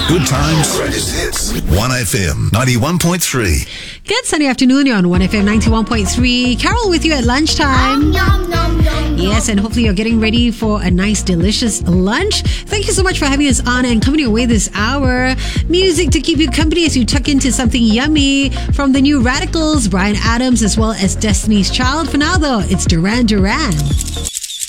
Good times. Greatest hits. 1FM 91.3. Good Sunday afternoon. You're on 1FM 91.3. Carol with you at lunchtime. Yes, and hopefully you're getting ready for a nice, delicious lunch. Thank you so much for having us on and coming away this hour. Music to keep you company as you tuck into something yummy from the new Radicals, Bryan Adams, as well as Destiny's Child. For now, though, it's Duran Duran.